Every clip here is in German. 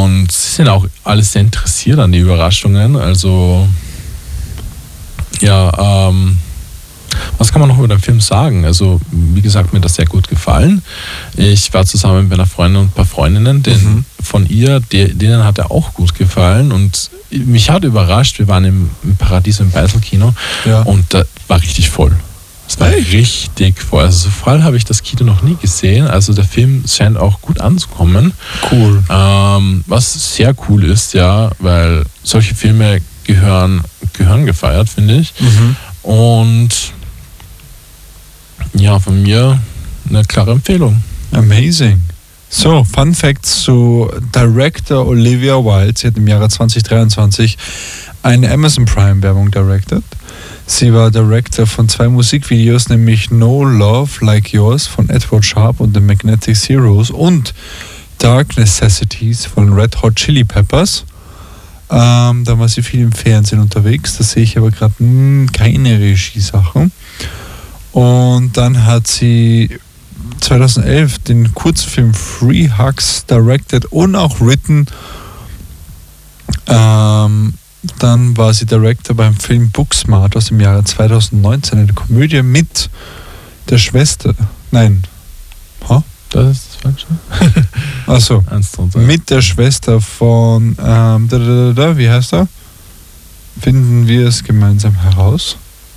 Und sie sind auch alle sehr interessiert an die Überraschungen. Also, ja, was kann man noch über den Film sagen? Also, wie gesagt, mir hat das sehr gut gefallen. Ich war zusammen mit einer Freundin und ein paar Freundinnen, von ihr, denen hat er auch gut gefallen. Und mich hat überrascht, wir waren im Paradiso im Beisel-Kino und da war richtig voll. Es war richtig voll. Also so voll habe ich das Kino noch nie gesehen. Also der Film scheint auch gut anzukommen. Cool. Was sehr cool ist, ja, weil solche Filme gehören gefeiert, finde ich. Und ja, von mir eine klare Empfehlung. Amazing. So, Fun Facts zu Director Olivia Wilde. Sie hat im Jahre 2023 eine Amazon Prime Werbung directed. Sie war Director von 2 Musikvideos, nämlich No Love Like Yours von Edward Sharpe und The Magnetic Zeros und Dark Necessities von Red Hot Chili Peppers. Da war sie viel im Fernsehen unterwegs, da sehe ich aber gerade keine Regiesachen. Und dann hat sie 2011 den Kurzfilm Free Hugs directed und auch written. Dann war sie Director beim Film Booksmart aus dem Jahre 2019, eine Komödie mit der Schwester. Nein. Das ist falsch. Achso. Mit der Schwester von wie heißt er? Finden wir es gemeinsam heraus.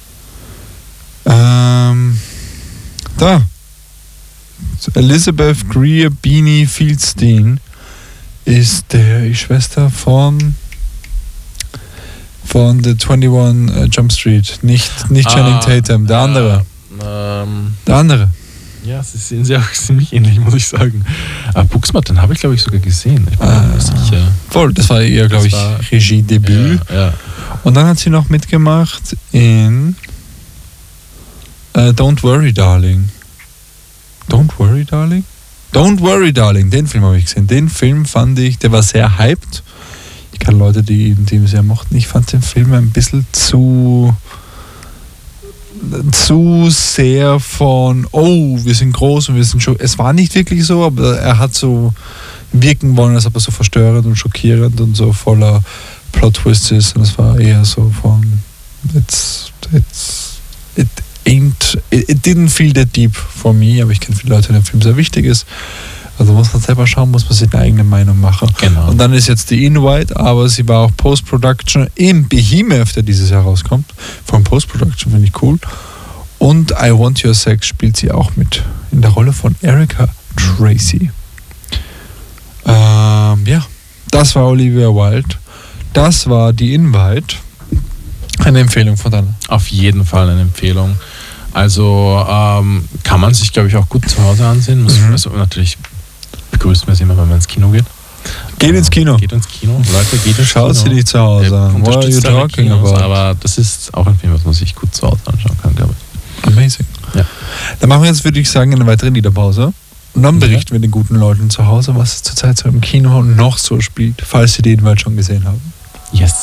Da. Elizabeth Greer Beanie Fieldstein ist die Schwester von The 21 Jump Street. Nicht Channing Tatum, der andere. Der andere. Ja, sie sehen sie auch ziemlich ähnlich, muss ich sagen. Aber Booksmart, den habe ich, glaube ich, sogar gesehen. Ich bin mir sicher. Voll, das war ihr, glaube ich, Regiedebüt. Ja. Und dann hat sie noch mitgemacht in Don't Worry, Darling. Don't Worry, Darling? Don't Worry, Darling, den Film habe ich gesehen. Den Film fand ich, der war sehr hyped. Ich kann Leute, die ihn sehr mochten. Ich fand den Film ein bisschen zu sehr von, wir sind groß und wir sind schon. Es war nicht wirklich so, aber er hat so wirken wollen, als ob er so verstörend und schockierend und so voller Plot-Twists ist. Und es war eher so von it didn't feel that deep for me, aber ich kenne viele Leute, denen der Film sehr wichtig ist. Also muss man selber schauen, muss man sich eine eigene Meinung machen. Genau. Und dann ist jetzt die Invite, aber sie war auch Post-Production im Behemoth, der dieses Jahr rauskommt. Von Post-Production finde ich cool. Und I Want Your Sex spielt sie auch mit. In der Rolle von Erica Tracy. Das war Olivia Wilde. Das war die Invite. Eine Empfehlung von deiner? Auf jeden Fall eine Empfehlung. Also kann man sich, glaube ich, auch gut zu Hause ansehen. Also natürlich begrüßt man es immer, wenn man ins Kino geht. Geht ins Kino. Geht ins Kino. Leute, geht ins Kino. Schaut sie nicht zu Hause an. What are you talking about? Aber das ist auch ein Film, was man sich gut zu Hause anschauen kann, glaube ich. Amazing. Ja. Dann machen wir jetzt, würde ich sagen, eine weitere Liederpause. Und dann berichten wir den guten Leuten zu Hause, was zurzeit so im Kino noch so spielt, falls sie den Invite schon gesehen haben. Yes.